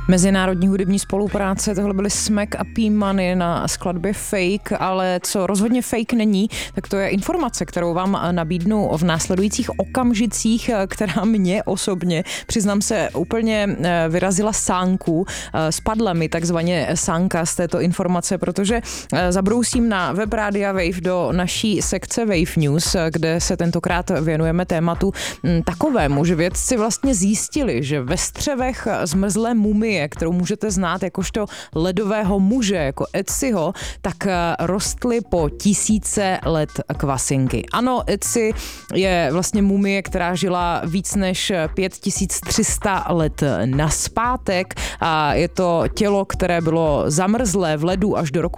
Mezinárodní hudební spolupráce, tohle byly Smack a P-Money na skladbě Fake, ale co rozhodně fake není, tak to je informace, kterou vám nabídnu v následujících okamžicích, která mě osobně, přiznám se, úplně vyrazila sánku. Spadla mi takzvaně sánka z této informace, protože zabrousím na web Rádia Wave do naší sekce Wave News, kde se tentokrát věnujeme tématu takovému, že vědci vlastně zjistili, že ve střevech zmrzlé mumie, kterou můžete znát jakožto ledového muže, jako Ötziho, tak rostly po tisíce let kvasinky. Ano, Ötzi je vlastně mumie, která žila víc než 5300 let nazpátek a je to tělo, které bylo zamrzlé v ledu až do roku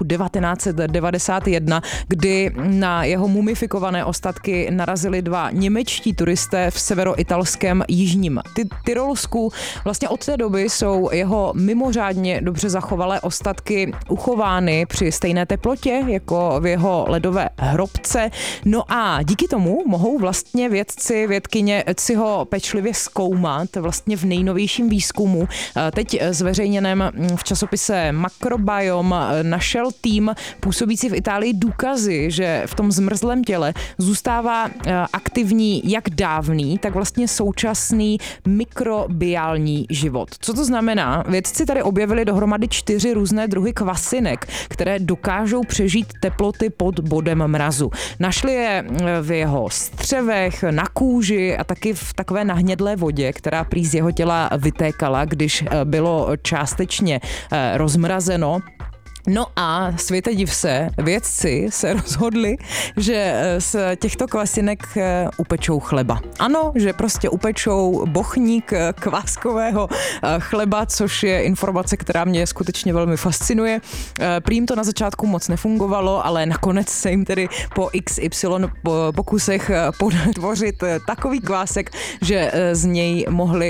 1991, kdy na jeho mumifikované ostatky narazili dva němečtí turisté v severoitalském jižním Tyrolsku. Vlastně od té doby jsou jeho mimořádně dobře zachovalé ostatky uchovány při stejné teplotě jako v jeho ledové hrobce. No a díky tomu mohou vlastně vědkyně Ötziho pečlivě zkoumat vlastně v nejnovějším výzkumu. Teď zveřejněném v časopise Microbiome našel tým působící v Itálii důkazy, že v tom zmrzlém těle zůstává aktivní jak dávný, tak vlastně současný mikrobiální život. Co to znamená? Vědci tady objevili dohromady 4 různé druhy kvasinek, které dokážou přežít teploty pod bodem mrazu. Našli je v jeho střevech, na kůži a taky v takové nahnědlé vodě, která prý z jeho těla vytékala, když bylo částečně rozmrazeno. No a světe div se, vědci se rozhodli, že z těchto kvasinek upečou chleba. Ano, že prostě upečou bochník kváskového chleba, což je informace, která mě skutečně velmi fascinuje. Prý jim to na začátku moc nefungovalo, ale nakonec se jim tedy po XY pokusech potvořit takový kvásek, že z něj mohli